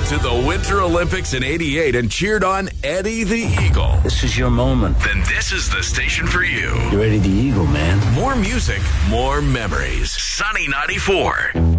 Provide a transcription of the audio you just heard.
to the Winter Olympics in '88 and cheered on Eddie the Eagle, This is your moment. then this is the station for you. You're Eddie the Eagle, man. More music, more memories. Sunny 94.